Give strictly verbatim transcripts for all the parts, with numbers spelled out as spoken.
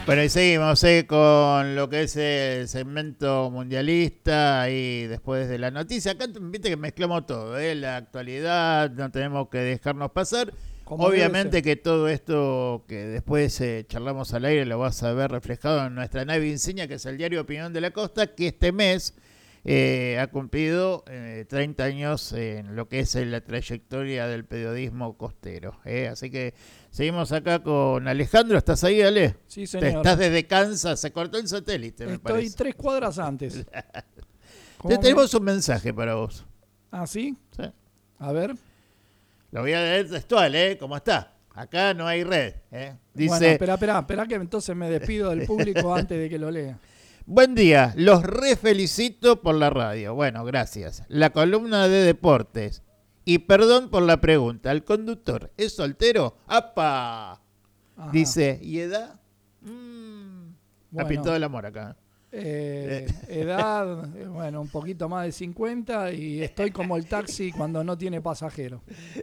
Bueno, y seguimos eh, con lo que es el segmento mundialista y después de la noticia. Acá viste que mezclamos todo, ¿eh? La actualidad, no tenemos que dejarnos pasar. Como Obviamente que todo esto que después eh, charlamos al aire lo vas a ver reflejado en nuestra nave insignia, que es el diario Opinión de la Costa, que este mes eh, ha cumplido eh, treinta años en lo que es la trayectoria del periodismo costero. ¿eh? Así que seguimos acá con Alejandro. ¿Estás ahí, Ale? Sí, señor. Te estás desde Kansas, se cortó el satélite, me Estoy parece. tres cuadras antes. Te tenemos un mensaje para vos. ¿Ah, sí? Sí. A ver. Lo voy a leer textual, ¿eh? ¿Cómo está? Acá no hay red, ¿eh? Dice... Bueno, espera, espera, espera que entonces me despido del público antes de que lo lea. Buen día, los refelicito por la radio. Bueno, gracias. La columna de deportes. Y perdón por la pregunta. ¿El conductor es soltero? ¡Apa! Ajá. Dice, ¿y edad? Mm, Bueno, ha pintado el amor acá. Eh, edad, eh, bueno, un poquito más de cincuenta y estoy como el taxi cuando no tiene pasajero.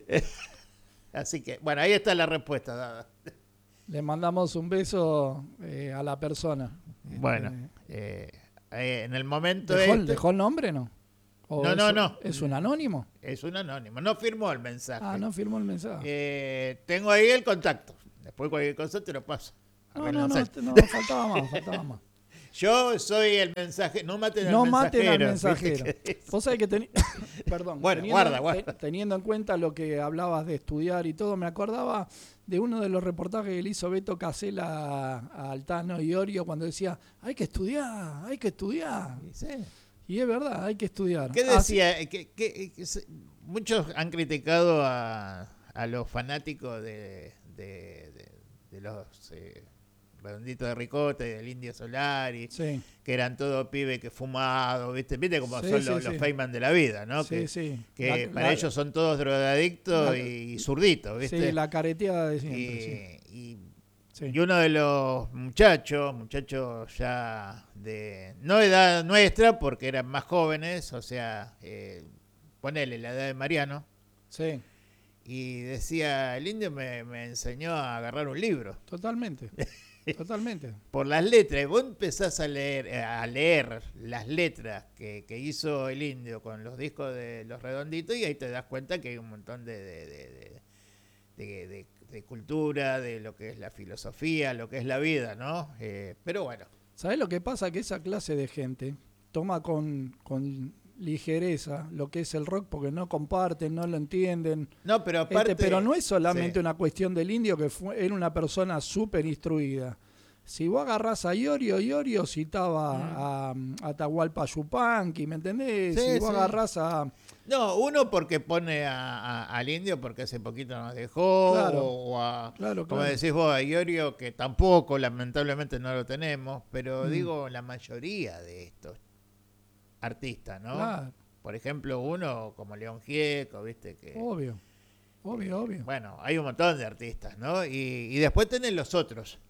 Así que, bueno, ahí está la respuesta dada. Le mandamos un beso eh, a la persona. Bueno, eh, eh, en el momento ¿Dejó, este... ¿Dejó el nombre no? ¿O No, es, no, no. ¿Es un anónimo? Es un anónimo, no firmó el mensaje. Ah, no firmó el mensaje. Eh, tengo ahí el contacto. Después cualquier cosa te lo paso. No, no, no, no, faltaba más, faltaba más. Yo soy el mensaje, no maten al no mensajero. No maten al mensajero. Vos sabés que teni... Perdón, bueno, teniendo, guarda, guarda. teniendo en cuenta lo que hablabas de estudiar y todo, me acordaba de uno de los reportajes que le hizo Beto Casella a Altano y Orio cuando decía, hay que estudiar, hay que estudiar. Sí. Y es verdad, hay que estudiar. ¿Qué decía? Así... Que, que, que, muchos han criticado a, a los fanáticos de, de, de, de los... Eh, Redondito de Ricota y del Indio Solari, sí. que eran todos pibes que fumados, ¿viste? ¿Viste cómo sí, son sí, los, sí. los Feynman de la vida, ¿no? Sí, que sí. que la, para la, ellos son todos drogadictos la, y zurditos, ¿viste? Sí, la careteada de siempre, y, sí. Y, sí. y uno de los muchachos, muchachos ya de, no edad nuestra, porque eran más jóvenes, o sea, eh, ponele la edad de Mariano, sí. y decía, el indio me, me enseñó a agarrar un libro. Totalmente. Totalmente. Por las letras. Vos empezás a leer, a leer las letras que, que hizo el indio con los discos de Los Redonditos y ahí te das cuenta que hay un montón de, de, de, de, de, de, de cultura, de lo que es la filosofía, lo que es la vida, ¿no? Eh, pero bueno. ¿Sabés lo que pasa? Que esa clase de gente toma con... con ligereza lo que es el rock porque no comparten, no lo entienden. No, pero aparte... Este, pero no es solamente sí. una cuestión del indio que fue, era una persona súper instruida. Si vos agarrás a Iorio, Iorio citaba mm. a, a Atahualpa Yupanqui, ¿me entendés? Sí, si vos sí. agarrás a... No, uno porque pone a, a, al indio porque hace poquito nos dejó, claro, o a, claro, como claro. decís vos, a Iorio, que tampoco, lamentablemente no lo tenemos, pero mm. digo, la mayoría de estos artistas, ¿no? Claro. Por ejemplo, uno como León Gieco, ¿viste? Que, obvio, obvio, eh, obvio. Bueno, hay un montón de artistas, ¿no? Y, y después tenés los otros.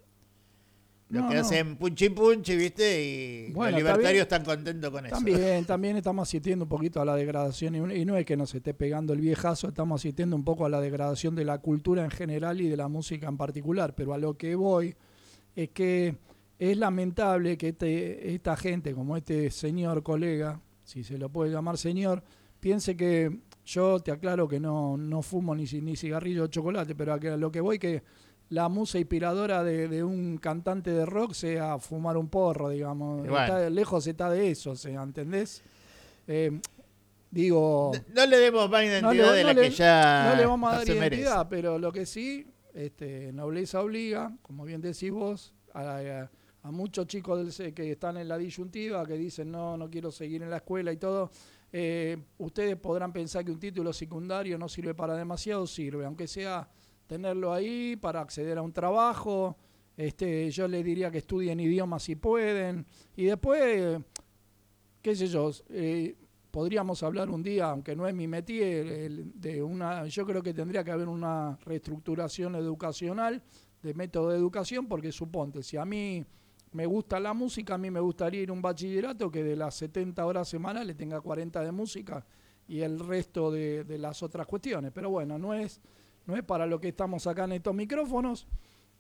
Los no, que no. hacen punchi punchi, ¿viste? Y bueno, los libertarios están contentos con también, eso. También, también estamos asistiendo un poquito a la degradación, y, y no es que nos esté pegando el viejazo, estamos asistiendo un poco a la degradación de la cultura en general y de la música en particular, pero a lo que voy es que es lamentable que este, esta gente, como este señor colega, si se lo puede llamar señor, piense que yo te aclaro que no, no fumo ni, ni cigarrillo de chocolate, pero a, que, a lo que voy que la musa inspiradora de, de un cantante de rock sea fumar un porro, digamos. Bueno. Está, lejos está de eso, o sea, ¿entendés? Eh, digo... No, no le demos más identidad no le, de no la le, que ya no le vamos a dar se identidad, merece. pero lo que sí, este, nobleza obliga, como bien decís vos, a... a a muchos chicos del, que están en la disyuntiva, que dicen no, no quiero seguir en la escuela y todo, eh, ustedes podrán pensar que un título secundario no sirve para demasiado, sirve, aunque sea tenerlo ahí para acceder a un trabajo, este, yo les diría que estudien idiomas si pueden, y después, eh, qué sé yo, eh, podríamos hablar un día, aunque no es mi métier, el, de una, yo creo que tendría que haber una reestructuración educacional, de método de educación, porque suponte, si a mí me gusta la música, a mí me gustaría ir a un bachillerato que de las setenta horas semanales tenga cuarenta de música y el resto de, de las otras cuestiones. Pero bueno, no es, no es para lo que estamos acá en estos micrófonos.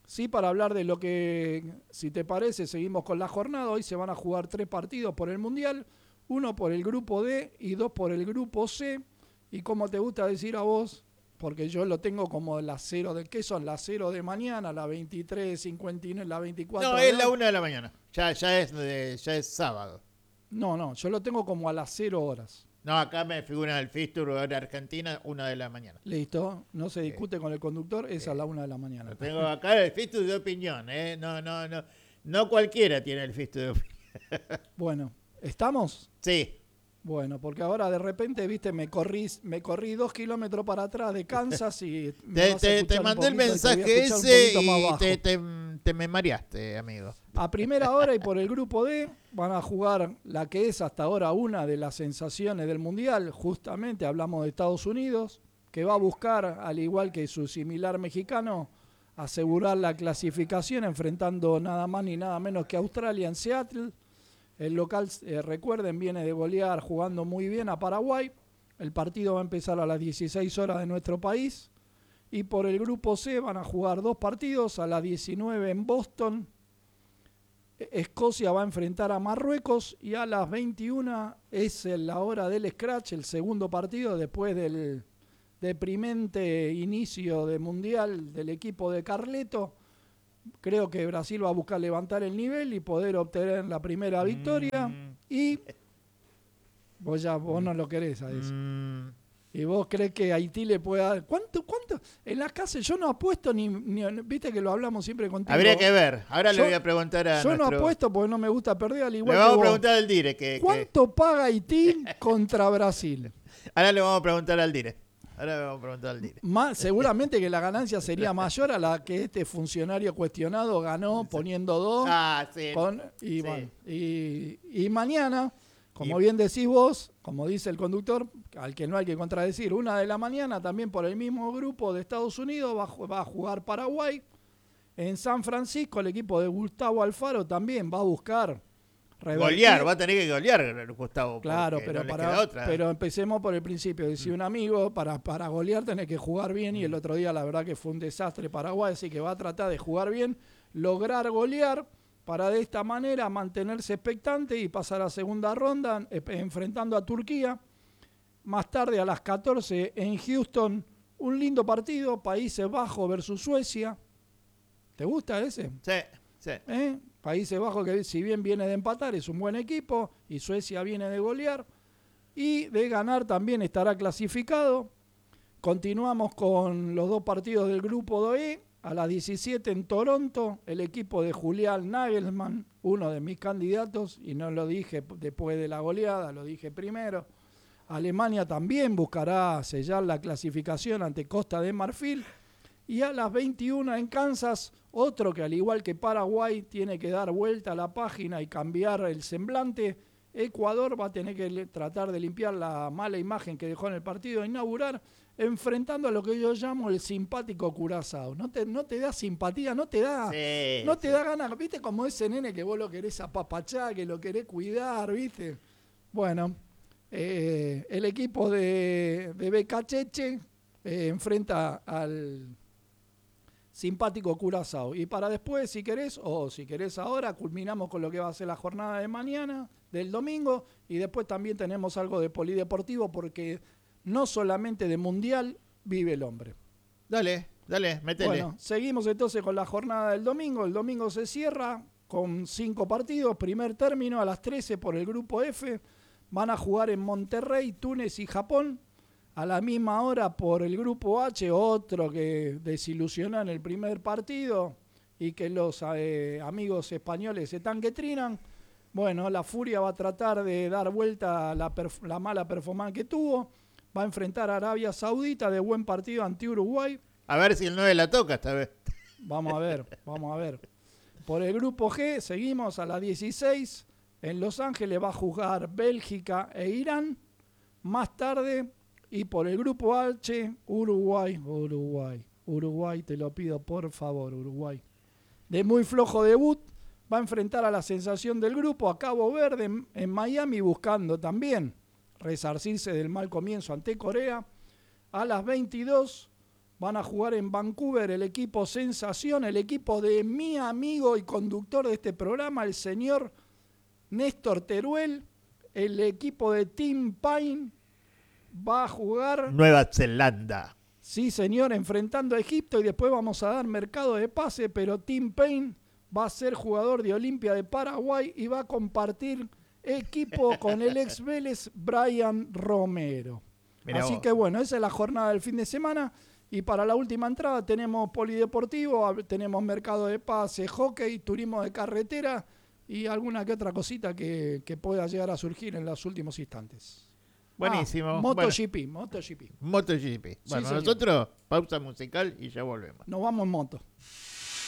Sí, para hablar de lo que, si te parece, seguimos con la jornada. Hoy se van a jugar tres partidos por el Mundial, uno por el grupo D y dos por el grupo C. Y como te gusta decir a vos, porque yo lo tengo como las cero de, ¿qué son? Las cero de mañana, la veintitrés cincuenta y nueve, la veinticuatro. No, es la una de la mañana. Ya, ya, es, de, ya es sábado. No, no, yo lo tengo como a las cero horas. No, acá me figura el Fistur hora Argentina, una de la mañana. Listo, no se discute eh, con el conductor, es eh, a la una de la mañana. Lo tengo acá el Fistur de opinión, ¿eh? No, no, no. No cualquiera tiene el Fistur de opinión. Bueno, ¿estamos? Sí. Bueno, porque ahora de repente, viste, me corrí, me corrí dos kilómetros para atrás de Kansas y... te, te, te mandé el mensaje ese y te, te, te me mareaste, amigo. A primera hora y por el grupo D van a jugar la que es hasta ahora una de las sensaciones del Mundial. Justamente hablamos de Estados Unidos, que va a buscar, al igual que su similar mexicano, asegurar la clasificación enfrentando nada más ni nada menos que Australia en Seattle. El local, eh, recuerden, viene de golear jugando muy bien a Paraguay. El partido va a empezar a las dieciséis horas de nuestro país. Y por el grupo C van a jugar dos partidos a las diecinueve en Boston. Escocia va a enfrentar a Marruecos y a las veintiuna es la hora del scratch, el segundo partido después del deprimente inicio de Mundial del equipo de Carleto. Creo que Brasil va a buscar levantar el nivel y poder obtener la primera victoria. Mm. Y vos ya vos no lo querés a eso. Mm. Y vos crees que Haití le puede dar... ¿Cuánto? ¿Cuánto? En las casas yo no apuesto ni, ni... Viste que lo hablamos siempre contigo. Habría que ver. Ahora yo, le voy a preguntar a Yo nuestro... no apuesto porque no me gusta perder, al igual le vamos que vos. a preguntar al Dire. Que, ¿Cuánto que... paga Haití contra Brasil? Ahora le vamos a preguntar al Dire. Ahora le vamos a preguntar al Dire. Más, seguramente que la ganancia sería mayor a la que este funcionario cuestionado ganó poniendo dos. Ah, sí. Con, y, sí. Bueno, y, y mañana... Como bien decís vos, como dice el conductor, al que no hay que contradecir, una de la mañana también por el mismo grupo de Estados Unidos va, va a jugar Paraguay. En San Francisco el equipo de Gustavo Alfaro también va a buscar revertir. Golear, va a tener que golear Gustavo. Claro, pero, no para, otra. pero empecemos por el principio. Decía un amigo, para, para golear tenés que jugar bien, y el otro día la verdad que fue un desastre Paraguay, así que va a tratar de jugar bien, lograr golear, para de esta manera mantenerse expectante y pasar a segunda ronda eh, enfrentando a Turquía. Más tarde a las catorce en Houston, un lindo partido, Países Bajos versus Suecia. ¿Te gusta ese? Sí, sí. ¿Eh? Países Bajos, que si bien viene de empatar, es un buen equipo, y Suecia viene de golear. Y de ganar también estará clasificado. Continuamos con los dos partidos del grupo D. A las diecisiete en Toronto, el equipo de Julián Nagelsmann, uno de mis candidatos, y no lo dije después de la goleada, lo dije primero. Alemania también buscará sellar la clasificación ante Costa de Marfil. Y a las veintiuna en Kansas, otro que al igual que Paraguay tiene que dar vuelta a la página y cambiar el semblante. Ecuador va a tener que tratar de limpiar la mala imagen que dejó en el partido a inaugurar, enfrentando a lo que yo llamo el simpático Curazao. No te, no te da simpatía, no te da, sí, no te sí. da ganas. ¿Viste como ese nene que vos lo querés apapachar, que lo querés cuidar, viste? Bueno, eh, el equipo de, de Becacheche eh, enfrenta al simpático Curazao. Y para después, si querés, o si querés ahora, culminamos con lo que va a ser la jornada de mañana, del domingo, y después también tenemos algo de polideportivo, porque no solamente de mundial vive el hombre. Dale, dale, métele. Bueno, seguimos entonces con la jornada del domingo. El domingo se cierra con cinco partidos. Primer término a las trece por el grupo F. Van a jugar en Monterrey, Túnez y Japón. A la misma hora por el grupo H, otro que desilusionó en el primer partido y que los eh, amigos españoles se tanquetrinan. Bueno, la Furia va a tratar de dar vuelta a la, perf- la mala performance que tuvo. Va a enfrentar a Arabia Saudita de buen partido ante Uruguay. A ver si el nueve la toca esta vez. Vamos a ver, vamos a ver. Por el grupo G, seguimos a las dieciséis. En Los Ángeles va a jugar Bélgica e Irán. Más tarde, y por el grupo H, Uruguay, Uruguay, Uruguay, te lo pido por favor, Uruguay. De muy flojo debut, va a enfrentar a la sensación del grupo, a Cabo Verde, en, en Miami, buscando también resarcirse del mal comienzo ante Corea. A las veintidós, van a jugar en Vancouver el equipo Sensación, el equipo de mi amigo y conductor de este programa, el señor Néstor Teruel. El equipo de Team Pine va a jugar... Nueva Zelanda. Sí, señor, enfrentando a Egipto, y después vamos a dar mercado de pase, pero Tim Payne va a ser jugador de Olimpia de Paraguay y va a compartir equipo con el ex Vélez Brian Romero. Mirá Así vos. que bueno, esa es la jornada del fin de semana. Y para la última entrada tenemos polideportivo, tenemos mercado de pase, hockey, turismo de carretera y alguna que otra cosita que, que pueda llegar a surgir en los últimos instantes. Buenísimo. Ah, MotoGP, bueno. MotoGP. MotoGP. Bueno, sí, nosotros pausa musical y ya volvemos. Nos vamos en moto.